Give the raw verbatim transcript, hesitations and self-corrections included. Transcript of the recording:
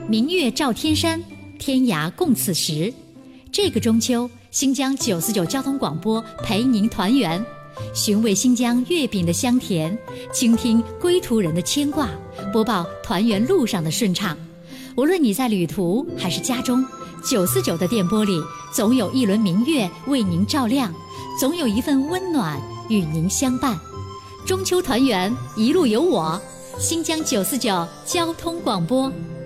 明月照天山，天涯共此时。这个中秋，新疆九四九交通广播陪您团圆，寻味新疆月饼的香甜，倾听归途人的牵挂，播报团圆路上的顺畅。无论你在旅途还是家中，九四九的电波里总有一轮明月为您照亮，总有一份温暖与您相伴。中秋团圆，一路有我，新疆九四九交通广播。